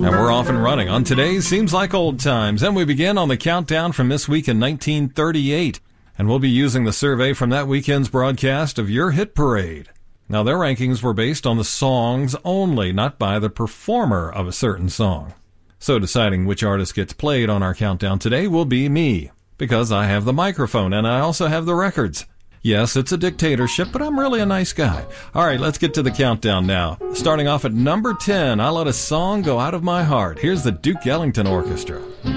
And we're off and running on today's Seems Like Old Times, and we begin on the countdown from this week in 1938, and we'll be using the survey from that weekend's broadcast of Your Hit Parade. Now, their rankings were based on the songs only, not by the performer of a certain song. So deciding which artist gets played on our countdown today will be me, because I have the microphone and I also have the records. Yes, it's a dictatorship, but I'm really a nice guy. All right, let's get to the countdown now. Starting off at number 10, I Let a Song Go Out of My Heart. Here's the Duke Ellington Orchestra.